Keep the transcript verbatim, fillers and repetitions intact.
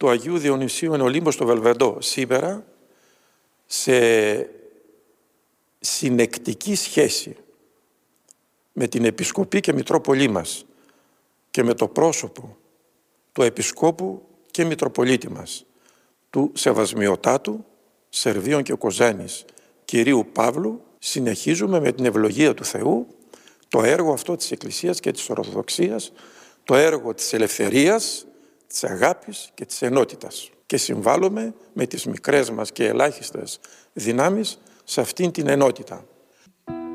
του Αγίου Διονυσίου εν Ολύμπο στο Βελβεντό σήμερα σε συνεκτική σχέση με την Επισκοπή και Μητρόπολή μας και με το πρόσωπο του Επισκόπου και Μητροπολίτη μας, του Σεβασμιωτάτου Σερβίων και Κοζάνης Κυρίου Παύλου, συνεχίζουμε με την ευλογία του Θεού το έργο αυτό της Εκκλησίας και της Ορθοδοξίας, το έργο της ελευθερίας, της αγάπης και της ενότητας. Και συμβάλλουμε με τις μικρές μας και ελάχιστες δυνάμεις σε αυτήν την ενότητα.